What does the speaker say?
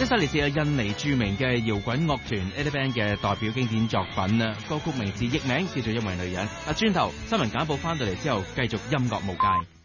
一首嚟自印尼著名嘅搖滾樂團 Edi-Band 嘅代表經典作品啊，歌曲名字譯名叫做《因為女人》。轉頭新聞簡報翻到嚟之後，繼續音樂無界。